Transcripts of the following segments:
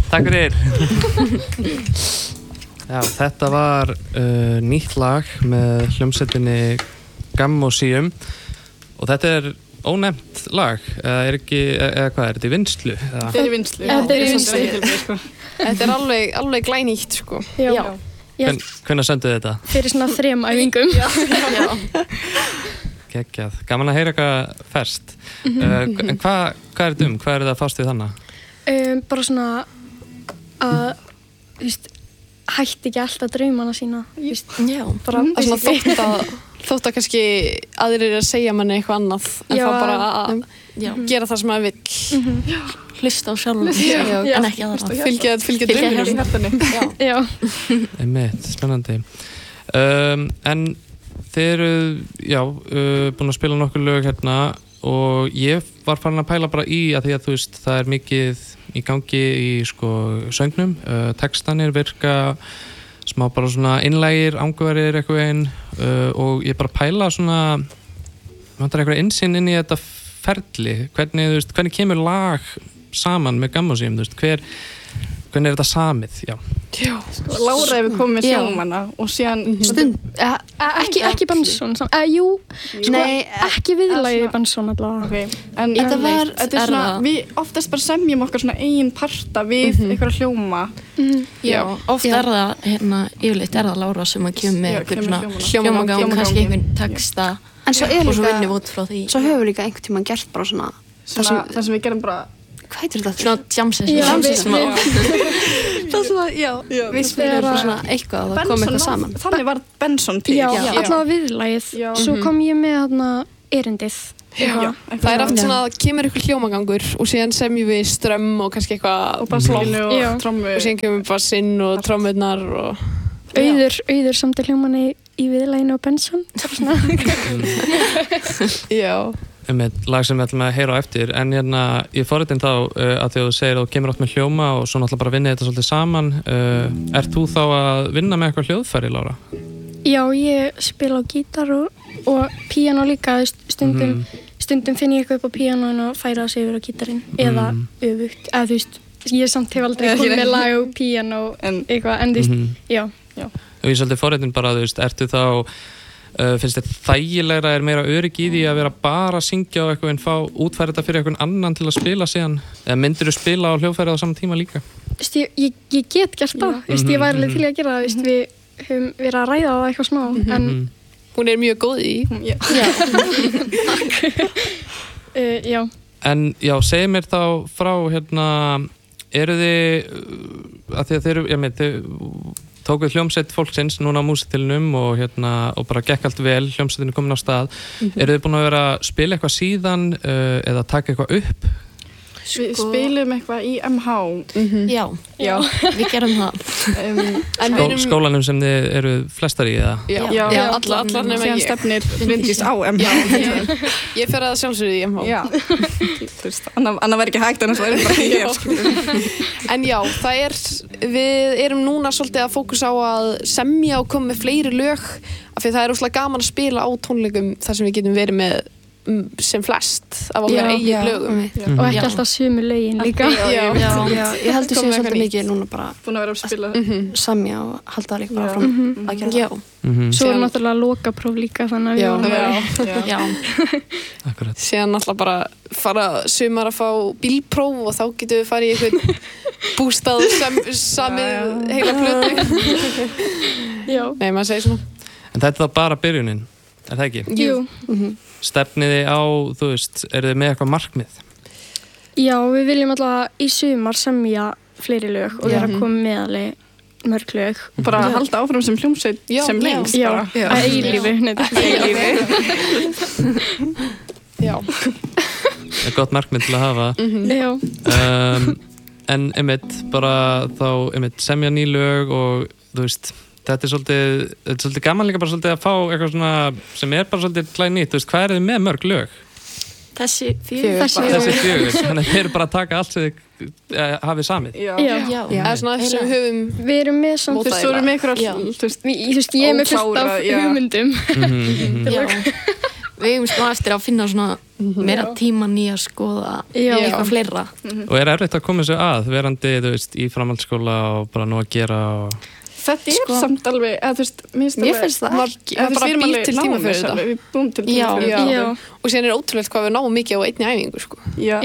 Takk fyrir. Já, þetta var nýtt lag með hljómsveitinni Gammósíum og þetta ónefnt lag, eða hvað þetta í vinnslu? Þetta í vinslu. Þetta alveg glænýtt, sko. Já. Hvenær senduð þetta? Fyrir svona 3 æfingum. Já. Geggjað. Gaman að heyra eitthvað ferskt. En hvað þetta Hvað það að fást við þannig? Bara svona að, hætti ekki alltaf draumana sína. Já. Bara þótt að kannski aðrir að segja manni eitthvað annað en þá bara að gera það sem maður vill. Hlusta á sjálfum en ekki aðra. Fylgja draumum. Já. Einmitt, spennandi. En þið eru, búin að spila nokkur lög hérna og ég var farin að pæla bara í að því að það mikið í gangi í söngnum, textanir virka smá bara svona innlægir, ángverðir eitthvað einn og ég bara pæla svona vantar eitthvað innsýn inn í þetta ferli, hvernig kemur lag saman með Gammósíum, hvernig þetta samið, Lára hefur komið með sjómanna og síðan ekki Benson ekki viðlagið Benson allavega. En þetta svona, við oftast bara semjum okkar svona eigin parta við einhverja hljóma. Oft það yfirleitt það Lára sem að kemur með einhver hljómagang, kannski einhvern texta og svo vinnum út frá því. Svo höfum við líka einhvern tímann gert bara svona það sem við gerum bara hvað heitir þetta? Svona jam session. Við spilum bara svona eitthvað og það kom eitthvað saman. Þannig var Benson til. Já, allavega viðlagið. Svo kom ég með erindið. Það oft svona að kemur eitthvað hljómagangur og síðan semjum við strömm og kannski eitthvað og bassinu og trommu og síðan kemur bassinn og trommurnar og Auður samti hljómanni í viðlaginu og Benson. Já. Lag sem við ætlum að heyra á eftir en ég forritin þá að því að þú segir að þú kemur átt með hljóma og svo náttúrulega bara vinnið þetta svolítið saman ert þú þá að vinna með eitthvað hljóðfæri, Lára? Já, ég spila á gítar og píanó líka stundum finn ég eitthvað upp á píanóinu og færa það sig yfir á gítarinn eða öfugt, eða ég samt hef aldrei komið með lag og píanó eitthvað, en já. Og ég svolítið forritin bara, ertu þá finnst þér þægilegra meira öryggi í því að vera bara að syngja á eitthvað en fá útfæra þetta fyrir eitthvað annan til að spila síðan eða myndirðu spila á hljóðfæri á saman tíma líka? Ég get gert það, ég væri alveg til að gera það, við höfum verið að ræða það eitthvað smá en hún mjög góð í Já. En segið mér þá frá eru þið að því að þið tókuð hljómsveit fólksins núna á músitilnum og bara gekk allt vel, hljómsveitinu komin á stað. Eru þið búin að vera að spila eitthvað síðan eða taka eitthvað upp? Við spilum eitthvað í MH. Já, við gerum það. Skólanum sem þið eru flestar í, eða? Já, allar nema ég. Síðan stefnir Bryndís á MH. Ég fer að sjálfsögðu í MH. Já, annað væri ekki hægt en það væri bara hér. En já, við erum núna svolítið að fókusa á að semja og koma með fleiri lög af því það óslega gaman að spila á tónleikum þar sem við getum verið með sem flest af okkar eigin lögum og ekki alltaf sömu lögin líka. Ég heldur sér svolítið mikið núna bara búin að vera að spila semja og halda það líka bara fram að gera það. Svo náttúrulega lokapróf líka þannig að Akkurat. Síðan náttúrulega bara fara sumar að fá bílpróf og þá getum við farið í eitthvað bústað samið heila plötu. Nei, maður segir svona. En þetta er bara byrjunin, er það ekki? Jú. Stefniði á, eru þið með eitthvað markmið? Já, við viljum alltaf í sumar semja fleiri lög og vera að koma með alveg mörg lög. Og bara halda áfram sem hljómsveit sem lengst. Já, að eilífu. Já. Það er gott markmið til að hafa. Já. En bara þá semja ný lög og þetta er svolítið gaman líka bara svolítið að fá eitthvað svona sem er bara svolítið glænýtt, hvað er þið með mörg lög? Þessi 4. Þannig að þið eru bara að taka allt sem þið hafið samið. Já. Það er svona þess að við höfum við erum með svona þú erum með einhverja ég er með fullt af hugmyndum. Við eigum smá eftir að finna svona meira tíman í að skoða eitthvað fleira. Og erfitt að koma þessu að, verandi, þú veist, í framhaldsskóla og bara nú að gera og... Þetta samt alveg, eða þú veist, mér finnst það ekki, það bara býr til tíma fyrir þetta. Við búum til tíma fyrir þetta. Og síðan ótrúlegt hvað við náum mikið á einni æfingu, sko. Já.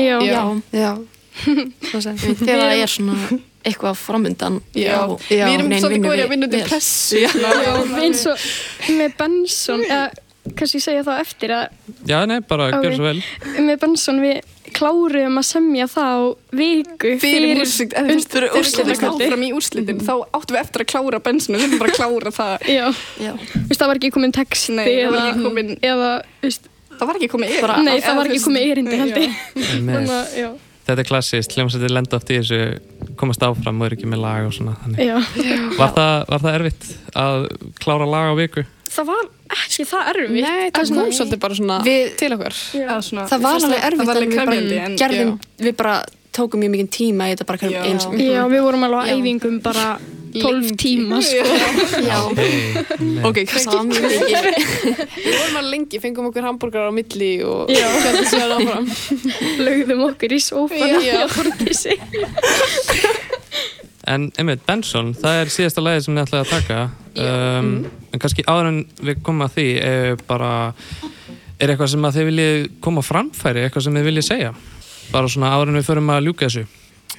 Þegar það svona eitthvað framundan. Við erum svolítið góðir að vinna til pressu. Eins og með Benson, kannski segja það eftir að... Já, nei, bara gjör svo vel. Með Benson við kláruðum að semja það á viku fyrir áfram í úrslitin, þá áttum við eftir að klára Benson, við þurfum bara að klára það. Já. Það var ekki komin texti eða það var ekki komið erindi. Nei, það var ekki komið erindi heldur. Þetta er klassist, hljómsveitir lenda oft í þessu komast áfram og eru ekki með lag og svona. Var það erfitt að klára lag á viku? Það var ekki það erfitt. Nei, það kom svolítið bara svona til okkar. Það var alveg erfitt en við bara tókum mjög mikið tíma í þetta bara hverjum eins. Já, við vorum alveg á æfingum bara 12 tíma, sko. Já. Ok, kannski. Við vorum alveg lengi, fengum okkur hambúrgar á milli og hvernig sér áfram. Lögðum okkur í sófana og Þórdísi. En einmitt, Benson, það er síðasta lagið sem þið ætlaði að taka. En kannski áður en við komum að því, er eitthvað sem að þið viljið koma á framfæri, eitthvað sem þið viljið segja? Bara svona áður en við förum að ljúka þessu.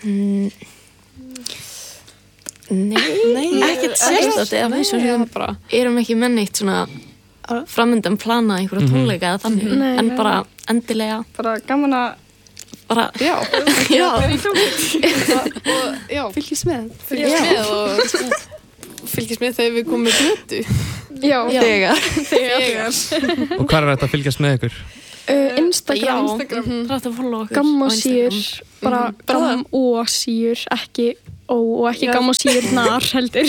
Nei, ekkert sérstætt eða við sem erum ekki með neitt svona framöndan plana einhverja tónleika eða þannig, en bara endilega bara gaman að bara, og fylgjast með og fylgjast með þegar við komum með plötu. Þegar. Og hvað er þetta að fylgjast með ykkur? Instagram. Gammosýr, bara gammosýr, ekki og ekki gammosýrnar heldur.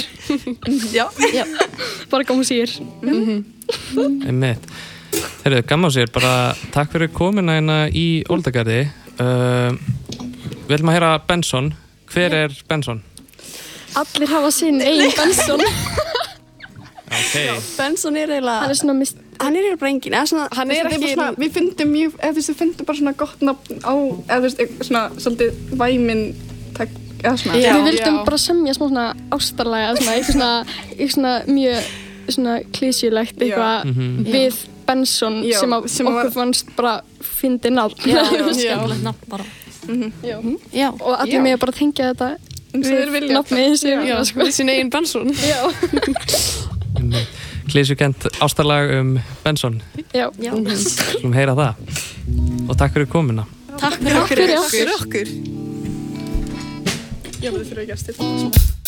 Bara gammosýr. Einmitt. Heyrðu, gammosýr, bara takk fyrir komuna hérna í Óldagarði. Við viljum að heyra Benson. Hver er Benson? Allir hafa sinn eigin Benson. Benson er eiginlega... Hann er eiginlega bara engin. Hann er ekki... Við fundum mjög... Við fundum bara svona gott nafn á... Eða þú veist, svona svolítið væminn... Við vildum bara semja smá svona ástarlega eða eitthvað svona mjög svona klísjulegt eitthvað við Benson sem okkur fannst bara fyndið nafn. Skemmtilegt nafn bara. Og allir mig bara tengja þetta við nafnið við sín eigin Benson. Klísjukent ástarlag Benson. Skulum heyra það. Og takk fyrir komuna. Takk fyrir okkur. Já, við þurfum ekki að stilla það smá.